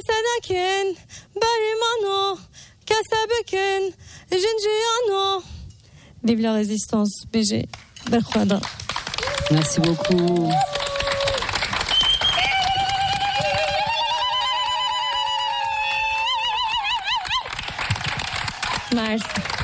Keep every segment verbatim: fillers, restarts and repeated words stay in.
Kestanakin, Barimano, Kasabukin, Jinjiano. Vive la résistance, B G. Berkhouada. Merci beaucoup. Merci.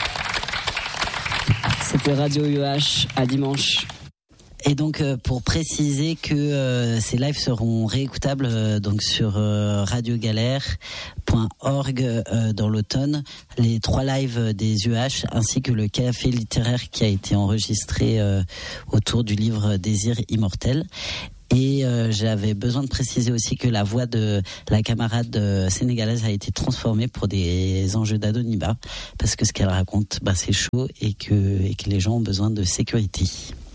C'était Radio U H à dimanche. Et donc euh, pour préciser que euh, ces lives seront réécoutables euh, donc sur euh, radio galère point org euh, dans l'automne, les trois lives des U H ainsi que le café littéraire qui a été enregistré euh, autour du livre Désir immortel. Et euh, j'avais besoin de préciser aussi que la voix de la camarade euh, sénégalaise a été transformée pour des enjeux d'anonymat parce que ce qu'elle raconte, bah, c'est chaud et que, et que les gens ont besoin de sécurité.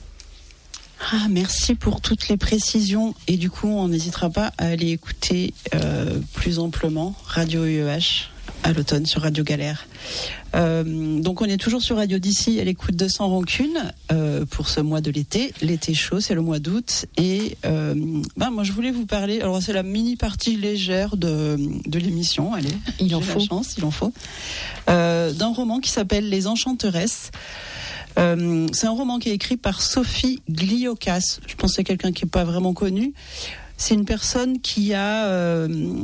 Ah, merci pour toutes les précisions. Et du coup, on n'hésitera pas à aller écouter euh, plus amplement Radio U H à l'automne sur Radio Galère. Euh, donc on est toujours sur Radio d'ici à l'écoute de Sans Rancune euh, pour ce mois de l'été. L'été chaud, c'est le mois d'août. Et euh, bah, moi, je voulais vous parler. Alors, c'est la mini partie légère de, de l'émission. Allez, il en j'ai faut. la chance, il en faut. Euh, d'un roman qui s'appelle Les Enchanteresses. Euh, c'est un roman qui est écrit par Sophie Gliokas. Je pense que c'est quelqu'un qui n'est pas vraiment connu. C'est une personne qui a, euh,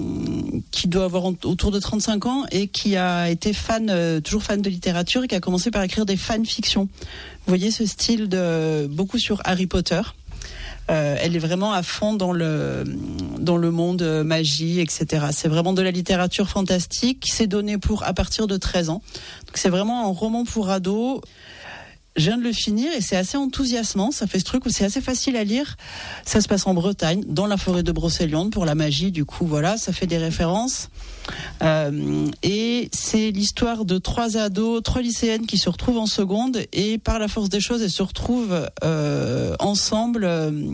qui doit avoir autour de trente-cinq ans et qui a été fan, euh, toujours fan de littérature et qui a commencé par écrire des fanfictions. Vous voyez ce style de beaucoup sur Harry Potter. Euh, elle est vraiment à fond dans le dans le monde euh, magie, et cetera. C'est vraiment de la littérature fantastique qui s'est donnée pour à partir de treize ans. Donc c'est vraiment un roman pour ados. Je viens de le finir et c'est assez enthousiasmant. Ça fait ce truc où c'est assez facile à lire. Ça se passe en Bretagne, dans la forêt de Brocéliande, pour la magie. Du coup, voilà, ça fait des références. Euh, et c'est l'histoire de trois ados, trois lycéennes qui se retrouvent en seconde et par la force des choses, elles se retrouvent euh, ensemble. Euh,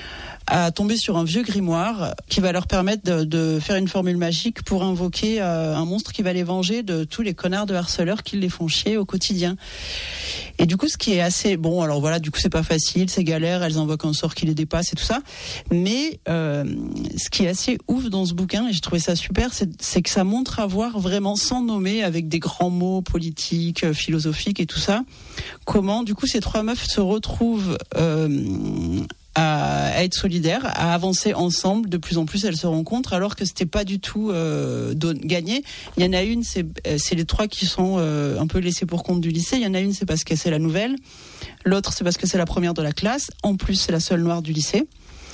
à tomber sur un vieux grimoire qui va leur permettre de, de faire une formule magique pour invoquer euh, un monstre qui va les venger de tous les connards de harceleurs qui les font chier au quotidien. Et du coup, ce qui est assez bon, alors voilà, du coup, c'est pas facile, c'est galère, elles invoquent un sort qui les dépasse et tout ça. Mais euh, ce qui est assez ouf dans ce bouquin, et j'ai trouvé ça super, c'est, c'est que ça montre à voir vraiment sans nommer, avec des grands mots politiques, philosophiques et tout ça, comment, du coup, ces trois meufs se retrouvent euh, à, à être solidaires, à avancer ensemble. De plus en plus, elles se rencontrent, alors que c'était pas du tout euh, don- gagné. Il y en a une, c'est, c'est les trois qui sont euh, un peu laissés pour compte du lycée. Il y en a une, c'est parce que c'est la nouvelle. L'autre, c'est parce que c'est la première de la classe. En plus, c'est la seule noire du lycée.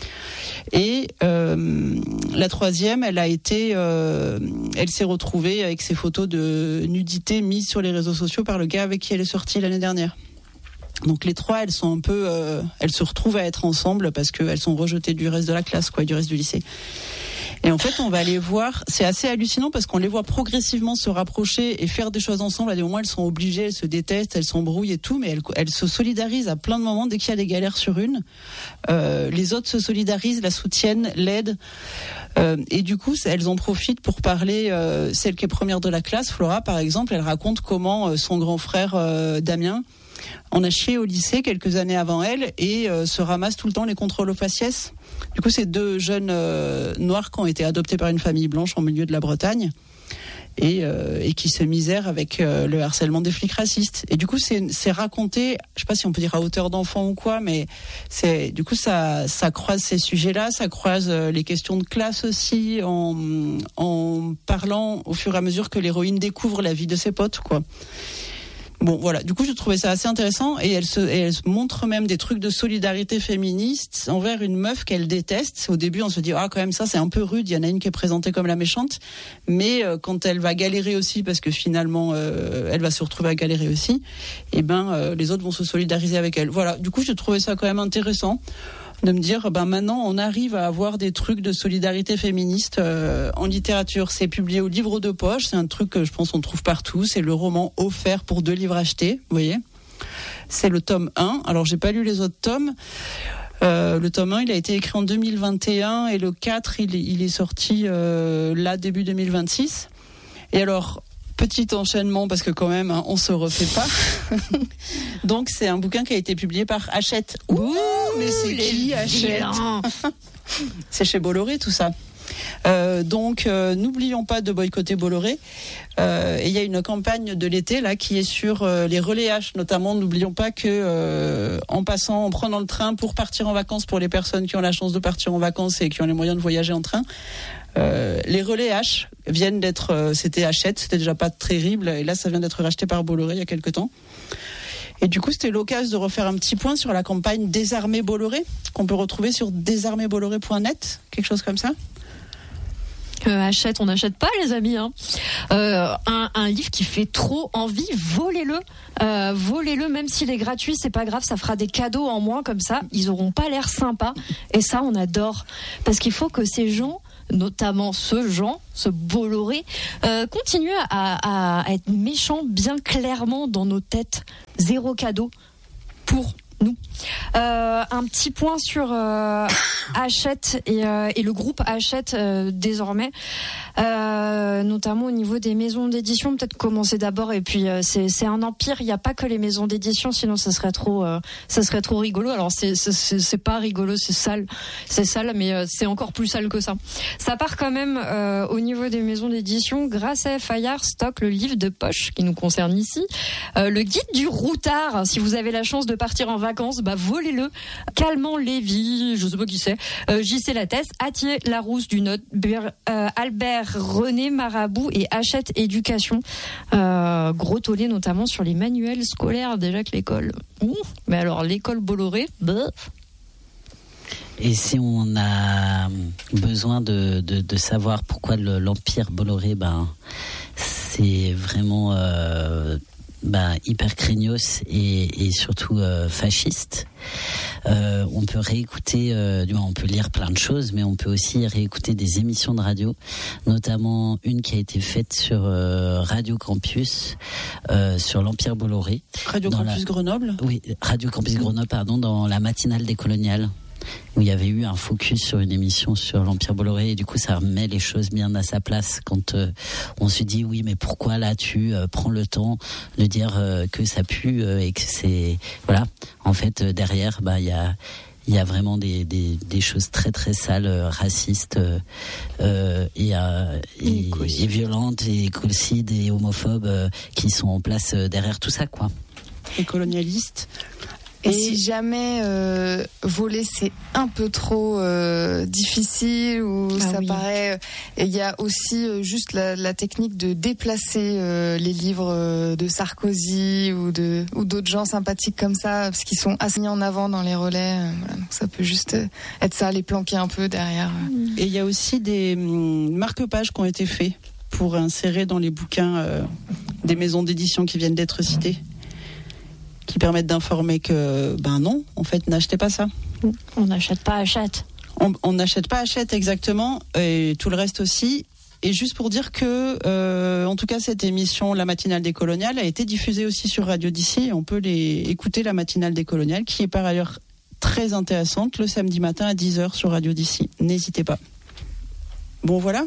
Et euh, la troisième, elle a été, euh, elle s'est retrouvée avec ses photos de nudité mises sur les réseaux sociaux par le gars avec qui elle est sortie l'année dernière. Donc les trois, elles sont un peu, euh, elles se retrouvent à être ensemble parce qu'elles sont rejetées du reste de la classe, quoi, du reste du lycée. Et en fait, on va les voir, c'est assez hallucinant parce qu'on les voit progressivement se rapprocher et faire des choses ensemble. À des moments, elles sont obligées, elles se détestent, elles s'embrouillent et tout, mais elles, elles se solidarisent à plein de moments. Dès qu'il y a des galères sur une, euh, les autres se solidarisent, la soutiennent, l'aident. Euh, et du coup, elles en profitent pour parler. Euh, celle qui est première de la classe, Flora, par exemple, elle raconte comment euh, son grand frère euh, Damien en a chié au lycée quelques années avant elle et euh, se ramasse tout le temps les contrôles aux faciès. Du coup, c'est deux jeunes euh, noirs qui ont été adoptés par une famille blanche en milieu de la Bretagne et, euh, et qui se misèrent avec euh, le harcèlement des flics racistes. Et du coup, c'est, c'est raconté, je sais pas si on peut dire à hauteur d'enfant ou quoi, mais c'est, du coup, ça, ça croise ces sujets-là, ça croise euh, les questions de classe aussi, en, en parlant au fur et à mesure que l'héroïne découvre la vie de ses potes, quoi. Bon, voilà. Du coup, je trouvais ça assez intéressant et elle se, et elle se montre même des trucs de solidarité féministe envers une meuf qu'elle déteste. Au début, on se dit, ah, quand même, ça, c'est un peu rude. Il y en a une qui est présentée comme la méchante. Mais euh, quand elle va galérer aussi, parce que finalement, euh, elle va se retrouver à galérer aussi, eh ben, euh, les autres vont se solidariser avec elle. Voilà. Du coup, je trouvais ça quand même intéressant de me dire, ben maintenant, on arrive à avoir des trucs de solidarité féministe euh, en littérature. C'est publié au livre de poche. C'est un truc que je pense on trouve partout. C'est le roman offert pour deux livres achetés. Vous voyez, c'est le tome un. Alors, j'ai pas lu les autres tomes. Euh, le tome un, il a été écrit en deux mille vingt et un et le quatre, il, il est sorti euh, là début deux mille vingt-six. Et alors, petit enchaînement parce que quand même, hein, on se refait pas. Donc c'est un bouquin qui a été publié par Hachette. Ouh, mais c'est qui Hachette? C'est chez Bolloré tout ça. Euh, donc, euh, n'oublions pas de boycotter Bolloré. Euh, et il y a une campagne de l'été là qui est sur euh, les relais H, notamment. N'oublions pas que euh, en passant, en prenant le train pour partir en vacances, pour les personnes qui ont la chance de partir en vacances et qui ont les moyens de voyager en train, euh, les relais H viennent d'être, euh, c'était Hachette, c'était déjà pas terrible, et là ça vient d'être racheté par Bolloré il y a quelques temps. Et du coup, c'était l'occasion de refaire un petit point sur la campagne Désarmer Bolloré, qu'on peut retrouver sur désarmer bolloré point net, quelque chose comme ça. Euh, achète, on n'achète pas, les amis. Hein. Euh, un, un livre qui fait trop envie, volez-le. Euh, volez-le, même s'il est gratuit, c'est pas grave, ça fera des cadeaux en moins comme ça. Ils auront pas l'air sympas. Et ça, on adore. Parce qu'il faut que ces gens, notamment ce Jean, ce Bolloré, euh, continue à, à être méchant bien clairement dans nos têtes. Zéro cadeau pour nous. Euh, un petit point sur euh, Hachette et, euh, et le groupe Hachette euh, désormais, euh, notamment au niveau des maisons d'édition. Peut-être commencer d'abord et puis euh, c'est, c'est un empire. Il n'y a pas que les maisons d'édition, sinon ça serait trop, euh, ça serait trop rigolo. Alors c'est, c'est, c'est pas rigolo, c'est sale, c'est sale, mais euh, c'est encore plus sale que ça. Ça part quand même euh, au niveau des maisons d'édition. Grâce à Fayard stocke le livre de poche qui nous concerne ici, euh, le guide du routard. Si vous avez la chance de partir en vacances, bah volez-le. Calmant Lévy, je sais pas qui c'est, euh, J C Lattès, Attier Larousse du Nord, euh, Albert René Marabout et Hachette Éducation. Euh, gros tollé notamment sur les manuels scolaires, déjà que l'école. Ouh, mais alors l'école Bolloré, bah. Et si on a besoin de, de, de savoir pourquoi le, l'empire Bolloré, ben, c'est vraiment euh, ben, hyper craignos et, et surtout euh, fasciste. Euh, on peut réécouter, euh, du moins on peut lire plein de choses, mais on peut aussi réécouter des émissions de radio, notamment une qui a été faite sur euh, Radio Campus, euh, sur l'Empire Bolloré. Radio Campus la... Grenoble. Oui, Radio Campus Grenoble, pardon, dans la matinale des coloniales, où il y avait eu un focus sur une émission sur l'Empire Bolloré, et du coup ça remet les choses bien à sa place quand euh, on se dit oui mais pourquoi là tu euh, prends le temps de dire euh, que ça pue euh, et que c'est voilà, en fait euh, derrière bah il y a il y a vraiment des, des, des choses très très sales, euh, racistes euh, euh, et, euh, et, et violentes et écocides et homophobes euh, qui sont en place euh, derrière tout ça quoi. Et colonialistes. Et, et si jamais euh, voler c'est un peu trop euh, difficile ou ah ça oui. paraît, il y a aussi euh, juste la, la technique de déplacer euh, les livres euh, de Sarkozy ou de ou d'autres gens sympathiques comme ça parce qu'ils sont assez mis en avant dans les relais. Euh, voilà, donc ça peut juste être ça, les planquer un peu derrière. Et il y a aussi des hum, marque-pages qui ont été faits pour insérer dans les bouquins euh, des maisons d'édition qui viennent d'être citées, qui permettent d'informer que, ben non, en fait, n'achetez pas ça. On n'achète pas Hachette. On n'achète pas Hachette, exactement, et tout le reste aussi. Et juste pour dire que, euh, en tout cas, cette émission, La Matinale des Coloniales, a été diffusée aussi sur Radio d'ici, et on peut les écouter, La Matinale des Coloniales, qui est par ailleurs très intéressante, le samedi matin à dix heures sur Radio d'ici. N'hésitez pas. Bon, voilà.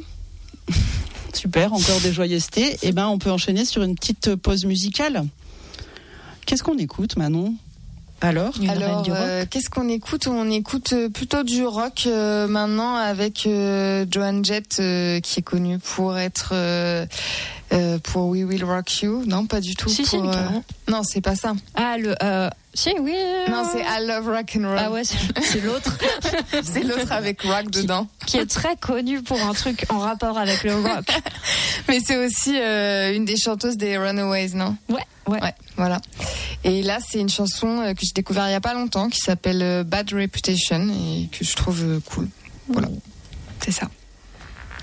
Super, encore des joyeusetés. Et ben, on peut enchaîner sur une petite pause musicale. Qu'est-ce qu'on écoute, Manon ? Alors, Alors euh, qu'est-ce qu'on écoute ? On écoute plutôt du rock euh, maintenant avec euh, Joan Jett, euh, qui est connue pour être euh, euh, pour We Will Rock You. Non, pas du tout. Si, pour, si, euh... Non, c'est pas ça. Ah, le. Euh... Si, oui. Non, c'est I Love Rock and Roll. Ah ouais, c'est, c'est l'autre. C'est l'autre avec rock qui, dedans. Qui est très connu pour un truc en rapport avec le rock. Mais c'est aussi euh, une des chanteuses des Runaways, non ? Ouais, ouais. Ouais, voilà. Et là, c'est une chanson que j'ai découverte il y a pas longtemps qui s'appelle Bad Reputation et que je trouve cool. Voilà. Mmh. C'est ça.